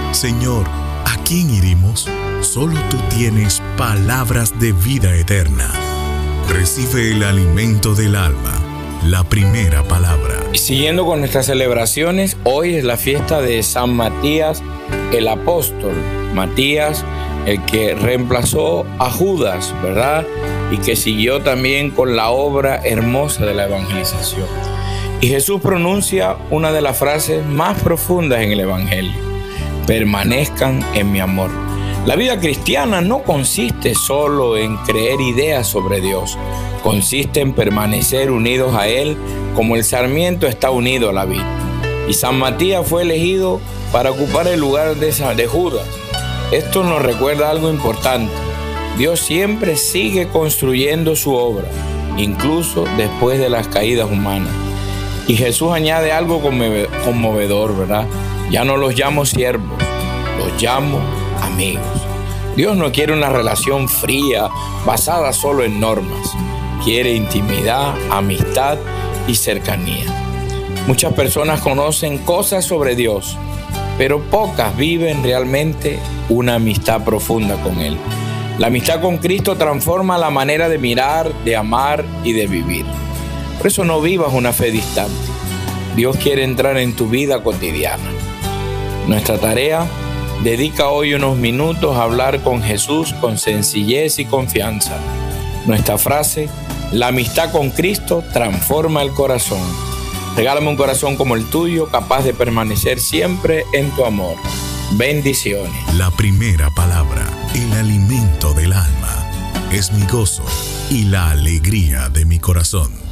Señor, ¿a quién iremos? Solo tú tienes palabras de vida eterna. Recibe el alimento del alma, la primera palabra. Y siguiendo con nuestras celebraciones, hoy es la fiesta de San Matías el apóstol. Matías, el que reemplazó a Judas, ¿verdad? Y que siguió también con la obra hermosa de la evangelización. Y Jesús pronuncia una de las frases más profundas en el Evangelio: permanezcan en mi amor. La vida cristiana no consiste solo en creer ideas sobre Dios, consiste en permanecer unidos a Él como el sarmiento está unido a la vid. Y San Matías fue elegido para ocupar el lugar de Judas. Esto nos recuerda algo importante: Dios siempre sigue construyendo su obra, incluso después de las caídas humanas. Y Jesús añade algo conmovedor, ¿verdad? Ya no los llamo siervos, los llamo amigos. Dios no quiere una relación fría, basada solo en normas. Quiere intimidad, amistad y cercanía. Muchas personas conocen cosas sobre Dios, pero pocas viven realmente una amistad profunda con Él. La amistad con Cristo transforma la manera de mirar, de amar y de vivir. Por eso no vivas una fe distante. Dios quiere entrar en tu vida cotidiana. Nuestra tarea: dedica hoy unos minutos a hablar con Jesús con sencillez y confianza. Nuestra frase: la amistad con Cristo transforma el corazón. Regálame un corazón como el tuyo, capaz de permanecer siempre en tu amor. Bendiciones. La primera palabra, el alimento del alma, es mi gozo y la alegría de mi corazón.